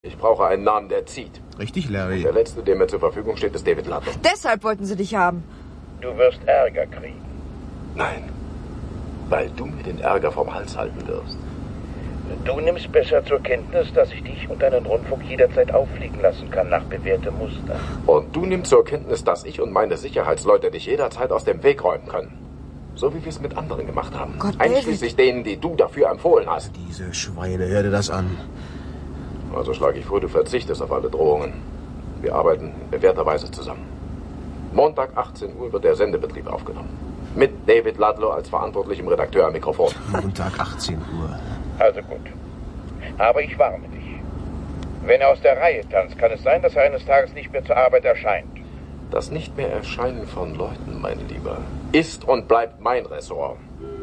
Ich brauche einen Namen, der zieht. Richtig, Larry. Und der letzte, der mir zur Verfügung steht, ist David Ludlow. Deshalb wollten sie dich haben. Du wirst Ärger kriegen. Nein, weil du mir den Ärger vom Hals halten wirst. Du nimmst besser zur Kenntnis, dass ich dich und deinen Rundfunk jederzeit auffliegen lassen kann, nach bewährtem Muster. Und du nimmst zur Kenntnis, dass ich und meine Sicherheitsleute dich jederzeit aus dem Weg räumen können. So wie wir es mit anderen gemacht haben. Gott, einschließlich denen, die du dafür empfohlen hast. Diese Schweine, hör dir das an. Also schlage ich vor, du verzichtest auf alle Drohungen. Wir arbeiten in bewährter Weise zusammen. Montag 18 Uhr wird der Sendebetrieb aufgenommen. Mit David Ludlow als verantwortlichem Redakteur am Mikrofon. Montag 18 Uhr. Also gut. Aber ich warne dich. Wenn er aus der Reihe tanzt, kann es sein, dass er eines Tages nicht mehr zur Arbeit erscheint. Das nicht mehr Erscheinen von Leuten, mein Lieber, ist und bleibt mein Ressort.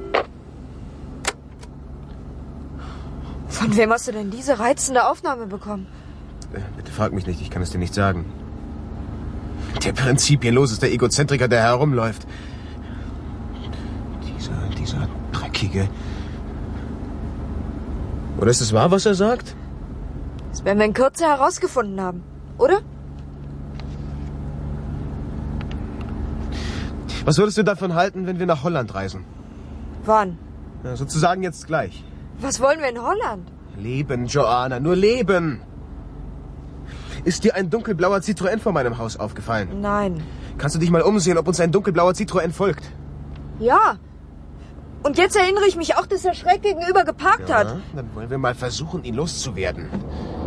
Von wem hast du denn diese reizende Aufnahme bekommen? Bitte frag mich nicht, ich kann es dir nicht sagen. Der prinzipienloseste Egozentriker, der herumläuft. Dieser dreckige... Oder ist es wahr, was er sagt? Das werden wir in Kürze herausgefunden haben, oder? Was würdest du davon halten, wenn wir nach Holland reisen? Wann? Ja, sozusagen jetzt gleich. Was wollen wir in Holland? Leben, Joanna, nur leben. Ist dir ein dunkelblauer Citroën vor meinem Haus aufgefallen? Nein. Kannst du dich mal umsehen, ob uns ein dunkelblauer Citroën folgt? Ja. Und jetzt erinnere ich mich auch, dass er schräg gegenüber geparkt hat. Dann wollen wir mal versuchen, ihn loszuwerden.